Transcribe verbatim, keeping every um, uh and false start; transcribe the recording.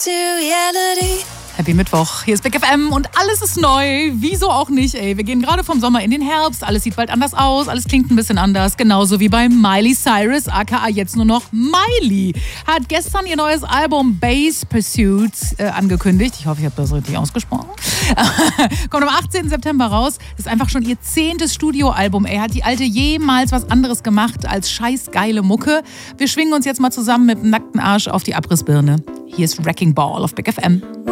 to reality. Happy Mittwoch, hier ist Big F M und alles ist neu, wieso auch nicht, ey. Wir gehen gerade vom Sommer in den Herbst, alles sieht bald anders aus, alles klingt ein bisschen anders, genauso wie bei Miley Cyrus, aka jetzt nur noch Miley. Hat gestern ihr neues Album Bass Pursuit äh, angekündigt, ich hoffe, ich habe das richtig ausgesprochen. Kommt am achtzehnten September raus, ist einfach schon ihr zehntes Studioalbum, ey. Hat die Alte jemals was anderes gemacht als scheiß geile Mucke? Wir schwingen uns jetzt mal zusammen mit dem nackten Arsch auf die Abrissbirne. Hier ist Wrecking Ball auf Big F M.